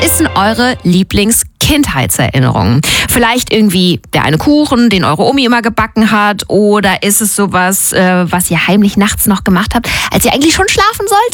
ist denn eure Lieblings-Kindheitserinnerung? Vielleicht irgendwie der eine Kuchen, den eure Omi immer gebacken hat, oder ist es sowas, was ihr heimlich nachts noch gemacht habt, als ihr eigentlich schon schlafen solltet?